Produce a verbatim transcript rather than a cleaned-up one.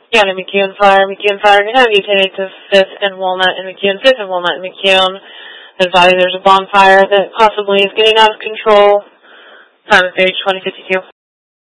County, McCune Fire, McCune Fire, can have you ten eight to fifth and Walnut, and McCune, fifth and Walnut, and McCune. Advise there's a bonfire that possibly is getting out of control. Time of page twenty fifty-two.